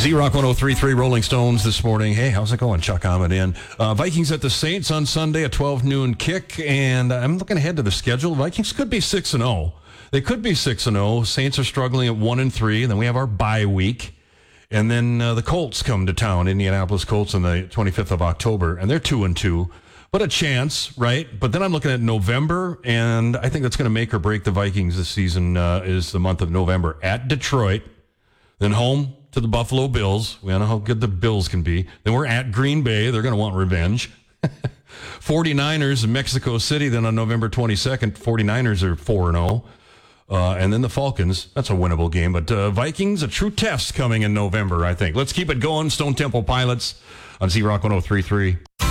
Z-Rock 103.3 Rolling Stones this morning. Hey, how's it going? Chuck Ahmed in. Vikings at the Saints on Sunday, a 12 noon kick. And I'm looking ahead to the schedule. Vikings could be 6-0. They could be 6-0. Saints are struggling at 1-3. And then we have our bye week. And then the Colts come to town, Indianapolis Colts, on the 25th of October. And they're 2-2. But a chance, right? But then I'm looking at November. And I think that's going to make or break the Vikings this season is the month of November at Detroit. Then home to the Buffalo Bills. We all know how good the Bills can be. Then we're at Green Bay. They're going to want revenge. 49ers in Mexico City. Then on November 22nd, 49ers are 4-0. And then the Falcons. That's a winnable game. But Vikings, a true test coming in November, I think. Let's keep it going. Stone Temple Pilots on Z-Rock 103.3.